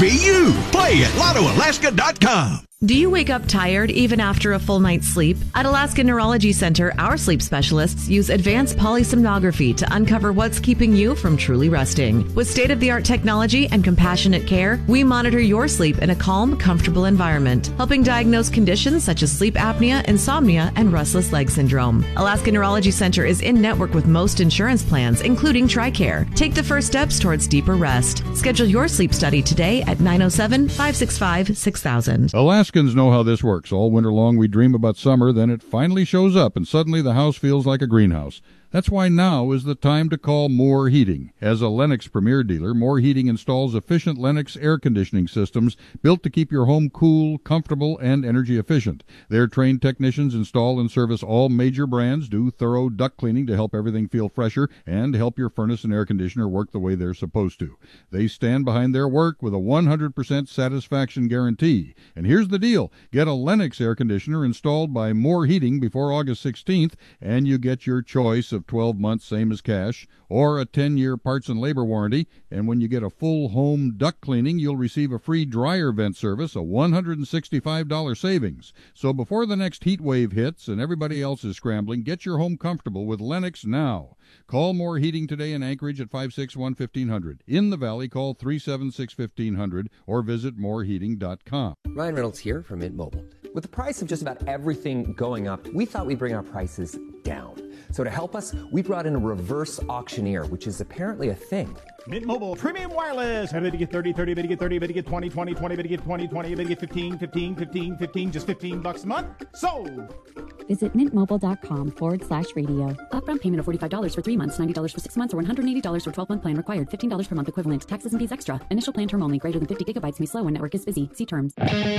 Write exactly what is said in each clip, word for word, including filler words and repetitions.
be you. Play at lotto alaska dot com. Do you wake up tired even after a full night's sleep? At Alaska Neurology Center, our sleep specialists use advanced polysomnography to uncover what's keeping you from truly resting. With state-of-the-art technology and compassionate care, we monitor your sleep in a calm, comfortable environment, helping diagnose conditions such as sleep apnea, insomnia, and restless leg syndrome. Alaska Neurology Center is in network with most insurance plans, including TRICARE. Take the first steps towards deeper rest. Schedule your sleep study today at nine oh seven, five six five, six thousand. Alaska Alaskans know how this works. All winter long we dream about summer, then it finally shows up, and suddenly the house feels like a greenhouse. That's why now is the time to call Moore Heating. As a Lennox Premier dealer, Moore Heating installs efficient Lennox air conditioning systems built to keep your home cool, comfortable, and energy efficient. Their trained technicians install and service all major brands, do thorough duct cleaning to help everything feel fresher, and help your furnace and air conditioner work the way they're supposed to. They stand behind their work with a one hundred percent satisfaction guarantee. And here's the deal. Get a Lennox air conditioner installed by Moore Heating before August sixteenth, and you get your choice of twelve months, same as cash, or a ten-year parts and labor warranty. And when you get a full home duct cleaning, you'll receive a free dryer vent service, a one hundred sixty-five dollars savings. So before the next heat wave hits and everybody else is scrambling, get your home comfortable with Lennox now. Call Moore Heating today in Anchorage at five six one, fifteen hundred. In the Valley, call three seven six, fifteen hundred or visit moore heating dot com. Ryan Reynolds here from Mint Mobile. With the price of just about everything going up, we thought we'd bring our prices down. So to help us, we brought in a reverse auctioneer, which is apparently a thing. Mint Mobile Premium Wireless. How to get thirty, thirty, how to get thirty, how to get twenty, twenty, twenty, how to get twenty, twenty, how to get fifteen, fifteen, fifteen, fifteen, just fifteen bucks a month? Sold! Visit mintmobile.com forward slash radio. Upfront payment of forty-five dollars for three months, ninety dollars for six months, or one hundred eighty dollars for twelve-month plan required. fifteen dollars per month equivalent. Taxes and fees extra. Initial plan term only. Greater than fifty gigabytes may slow when network is busy. See terms.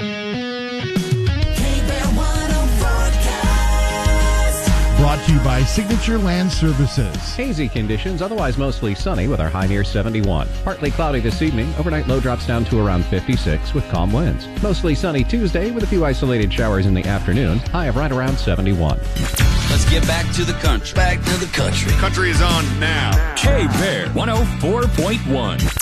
Brought to you by Signature Land Services. Hazy conditions, otherwise mostly sunny with our high near seventy-one. Partly cloudy this evening. Overnight low drops down to around fifty-six with calm winds. Mostly sunny Tuesday with a few isolated showers in the afternoon. High of right around seventy-one. Let's get back to the country. Back to the country. Country is on now. K-Bear one oh four point one.